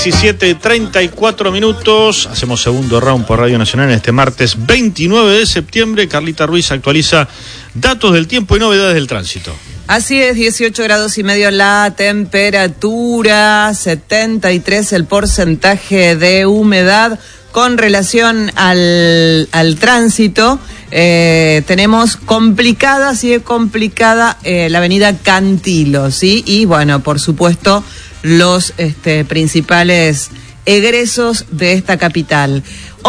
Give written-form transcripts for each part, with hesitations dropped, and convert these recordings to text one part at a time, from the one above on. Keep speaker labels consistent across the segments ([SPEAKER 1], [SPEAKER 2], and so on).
[SPEAKER 1] 17:34, hacemos segundo round por Radio Nacional en este martes 29 de septiembre. Carlita Ruiz actualiza datos del tiempo y novedades del tránsito.
[SPEAKER 2] Así es, 18 grados y medio la temperatura, 73 el porcentaje de humedad. Con relación al tránsito, tenemos sigue complicada la avenida Cantilo, ¿sí? Y bueno, por supuesto, los principales egresos de esta capital.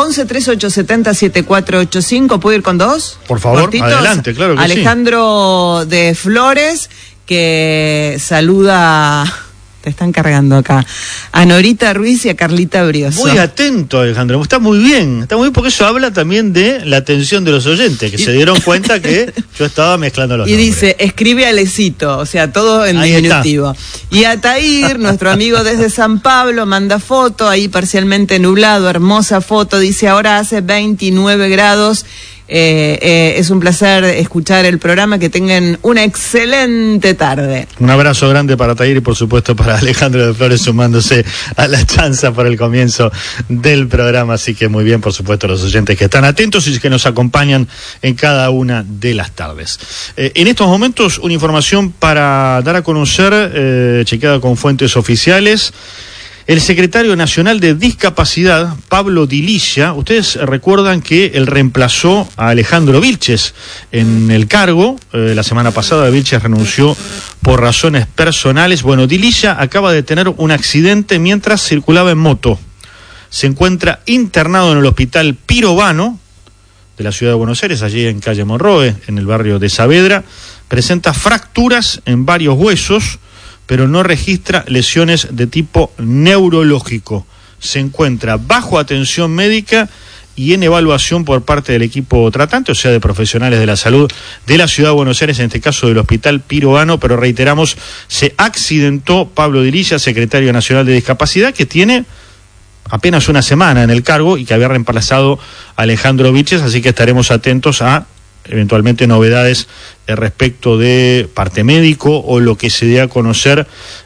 [SPEAKER 2] 11-3870-7485, ¿puedo ir con dos?
[SPEAKER 1] Por favor, cortitos. Adelante, claro que
[SPEAKER 2] Alejandro de Flores, que saluda... Te están cargando acá. A Norita Ruiz y a Carlita Brioso.
[SPEAKER 1] Muy atento, Alejandro. Está muy bien porque eso habla también de la atención de los oyentes, que se dieron cuenta que yo estaba mezclando los nombres.
[SPEAKER 2] Dice, escribe Alecito, o sea, todo en diminutivo. Y Atair, nuestro amigo desde San Pablo, manda foto, ahí parcialmente nublado, hermosa foto, dice, ahora hace 29 grados. Es un placer escuchar el programa, que tengan una excelente tarde.
[SPEAKER 1] Un abrazo grande para Tair y por supuesto para Alejandro de Flores, sumándose a la chanza por el comienzo del programa, así que muy bien, por supuesto, los oyentes que están atentos y que nos acompañan en cada una de las tardes. En estos momentos, una información para dar a conocer, chequeada con fuentes oficiales. El secretario nacional de Discapacidad, Pablo Di Licia, ustedes recuerdan que él reemplazó a Alejandro Vilches en el cargo. La semana pasada Vilches renunció por razones personales. Bueno, Di Licia acaba de tener un accidente mientras circulaba en moto. Se encuentra internado en el hospital Pirovano de la ciudad de Buenos Aires, allí en calle Monroe, en el barrio de Saavedra. Presenta fracturas en varios huesos, pero no registra lesiones de tipo neurológico. Se encuentra bajo atención médica y en evaluación por parte del equipo tratante, o sea, de profesionales de la salud de la ciudad de Buenos Aires, en este caso del hospital Pirovano, pero reiteramos, se accidentó Pablo Di Licia, secretario nacional de Discapacidad, que tiene apenas una semana en el cargo y que había reemplazado a Alejandro Vilches, así que estaremos atentos a eventualmente novedades respecto de parte médico o lo que se dé a conocer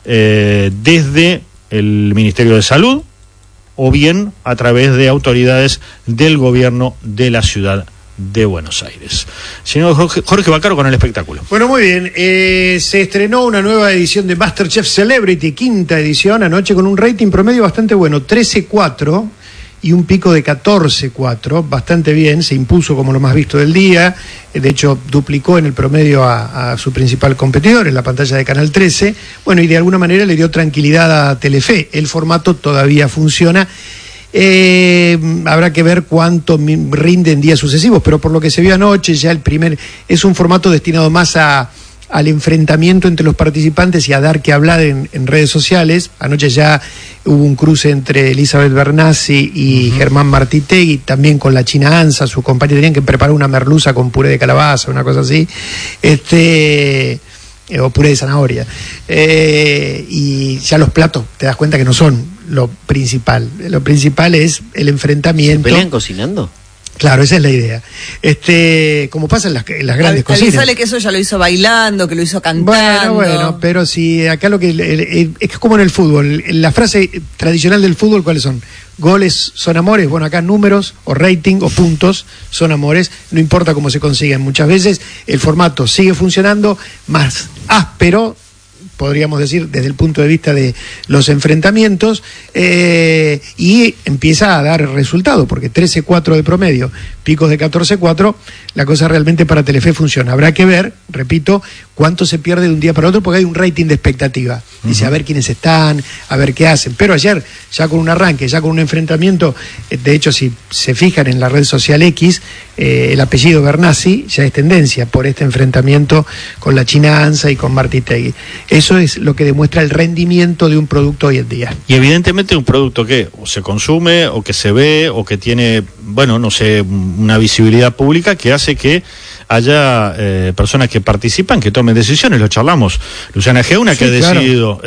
[SPEAKER 1] desde el Ministerio de Salud o bien a través de autoridades del gobierno de la ciudad de Buenos Aires. Señor Jorge Baccaro con el espectáculo.
[SPEAKER 3] Bueno, muy bien. Se estrenó una nueva edición de MasterChef Celebrity, quinta edición, anoche con un rating promedio bastante bueno, 13.4 y un pico de 14.4, bastante bien, se impuso como lo más visto del día, de hecho duplicó en el promedio a su principal competidor en la pantalla de Canal 13, bueno, y de alguna manera le dio tranquilidad a Telefe, el formato todavía funciona, habrá que ver cuánto rinde en días sucesivos, pero por lo que se vio anoche, ya es un formato destinado más al enfrentamiento entre los participantes y a dar que hablar en redes sociales. Anoche ya hubo un cruce entre Elizabeth Bernassi y Germán Martitegui, también con la China Ansa, su compañera, tenían que preparar una merluza con puré de calabaza, una cosa así, o puré de zanahoria, y ya los platos, te das cuenta que no son lo principal es el enfrentamiento.
[SPEAKER 4] ¿Se pelean cocinando?
[SPEAKER 3] Claro, esa es la idea. Como pasa en las grandes cocinas.
[SPEAKER 2] Sale que eso ya lo hizo bailando, que lo hizo cantando.
[SPEAKER 3] Bueno, pero si acá lo que es como en el fútbol. La frase tradicional del fútbol, ¿cuáles son? Goles son amores. Bueno, acá números o rating o puntos son amores. No importa cómo se consiguen. Muchas veces el formato sigue funcionando, más áspero, podríamos decir, desde el punto de vista de los enfrentamientos, y empieza a dar resultado, porque 13.4 de promedio, picos de 14.4, la cosa realmente para Telefe funciona. Habrá que ver, repito, cuánto se pierde de un día para otro, porque hay un rating de expectativa. Dice, a ver quiénes están, a ver qué hacen. Pero ayer, ya con un arranque, ya con un enfrentamiento, de hecho, si se fijan en la red social X, el apellido Bernassi ya es tendencia por este enfrentamiento con la China Ansa y con Martitegui. Eso es lo que demuestra el rendimiento de un producto hoy en día.
[SPEAKER 1] Y evidentemente un producto que o se consume, o que se ve, o que tiene, bueno, no sé, una visibilidad pública que hace que haya personas que participan, que tomen decisiones. Lo charlamos. Luciana Geuna, sí, que ha decidido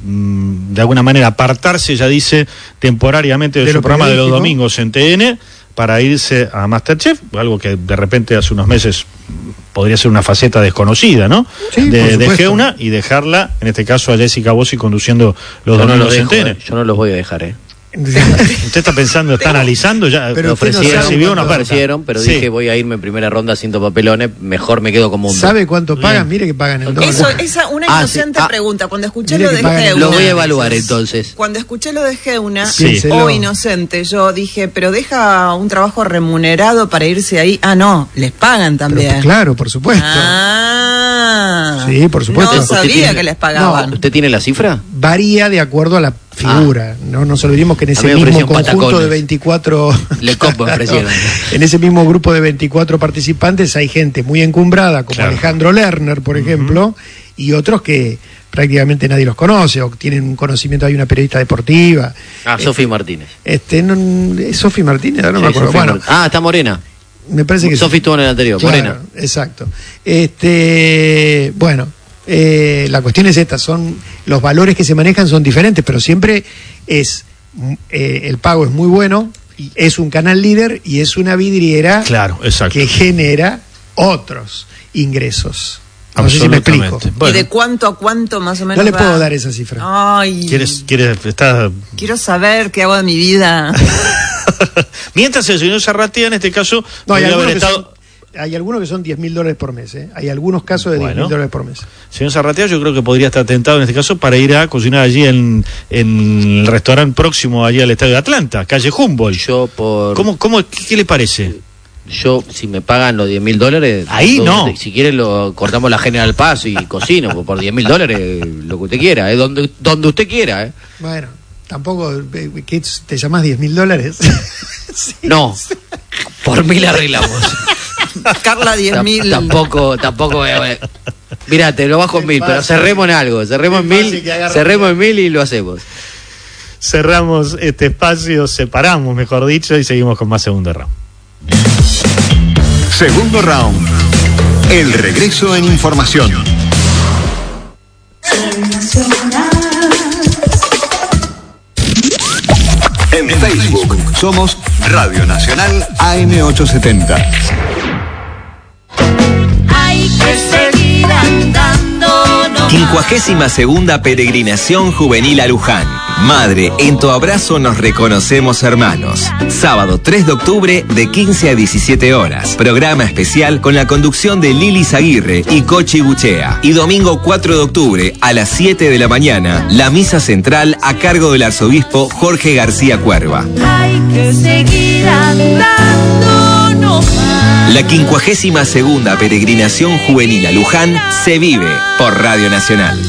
[SPEAKER 1] de alguna manera apartarse, ya dice, temporariamente de su programa de los domingos en TN, para irse a MasterChef, algo que de repente hace unos meses podría ser una faceta desconocida, ¿no?
[SPEAKER 3] Sí,
[SPEAKER 1] de Geuna, y dejarla, en este caso, a Jessica Bossi conduciendo los domingos enteros.
[SPEAKER 4] Yo no los voy a dejar,
[SPEAKER 1] Usted está pensando, está analizando ya.
[SPEAKER 3] Pero
[SPEAKER 4] ofrecieron, pero sí. Dije voy a irme en primera ronda haciendo papelones, mejor me quedo como un.
[SPEAKER 3] ¿Sabe cuánto pagan? Mire que pagan el dólar.
[SPEAKER 2] Esa una inocente pregunta. Cuando escuché lo de Geuna,
[SPEAKER 4] lo voy a evaluar entonces.
[SPEAKER 2] Cuando escuché lo de Geuna, o inocente, yo dije, pero deja un trabajo remunerado para irse ahí. Ah, no, les pagan también.
[SPEAKER 3] Pero, claro, por supuesto. Sí, por supuesto.
[SPEAKER 2] No sabía que les pagaban.
[SPEAKER 4] ¿Usted tiene la cifra?
[SPEAKER 3] Varía de acuerdo a la figura. No nos olvidemos que en ese mismo conjunto de 24 en ese mismo grupo de 24 participantes hay gente muy encumbrada como Alejandro Lerner, por ejemplo, y otros que prácticamente nadie los conoce o tienen un conocimiento. Hay una periodista deportiva.
[SPEAKER 4] Sofi Martínez.
[SPEAKER 3] Sofi Martínez, no me acuerdo. Bueno,
[SPEAKER 4] está Morena.
[SPEAKER 3] Me parece que
[SPEAKER 4] Sofi estuvo en el anterior,
[SPEAKER 3] claro,
[SPEAKER 4] Morena.
[SPEAKER 3] Exacto. Bueno, la cuestión es esta, son los valores que se manejan son diferentes, pero siempre es el pago es muy bueno, es un canal líder y es una vidriera que genera otros ingresos. No sé si me explico.
[SPEAKER 2] Bueno. ¿Y de cuánto a cuánto más o menos?
[SPEAKER 3] No le puedo dar esa cifra.
[SPEAKER 2] Ay. Quiero saber qué hago de mi vida.
[SPEAKER 1] Mientras el señor Zarratea, en este caso,
[SPEAKER 3] hay algunos que son $10.000 por mes, Hay algunos casos de $10.000 por mes.
[SPEAKER 1] Señor Zarratea, yo creo que podría estar tentado en este caso para ir a cocinar allí en el restaurante próximo allí al Estadio de Atlanta, calle Humboldt. ¿Qué le parece?
[SPEAKER 4] Yo, si me pagan los $10.000,
[SPEAKER 1] ahí no.
[SPEAKER 4] Si quiere lo cortamos la General Paz y cocino por $10.000, lo que usted quiera, donde usted quiera.
[SPEAKER 3] Bueno, tampoco, ¿qué te llamás $10.000?
[SPEAKER 4] Sí. No, por 1.000 arreglamos.
[SPEAKER 2] Carla, 10.000.
[SPEAKER 4] Tampoco. Mirá, te lo bajo en 1.000, pero cerremos en algo. Cerremos en 1.000 y lo hacemos.
[SPEAKER 1] Cerramos este espacio, separamos, mejor dicho, y seguimos con más segundo round.
[SPEAKER 5] Segundo round. El regreso en información. En Facebook somos Radio Nacional AM870.
[SPEAKER 6] Hay que seguir andando nomás.
[SPEAKER 7] 52ª peregrinación juvenil a Luján. Madre, en tu abrazo nos reconocemos hermanos. Sábado 3 de octubre de 15 a 17 horas. Programa especial con la conducción de Lili Zaguirre y Cochi Buchea. Y domingo 4 de octubre a las 7 de la mañana, la misa central a cargo del arzobispo Jorge García Cuerva.
[SPEAKER 6] Hay que seguir andando nomás.
[SPEAKER 7] La 52ª peregrinación juvenil a Luján se vive por Radio Nacional.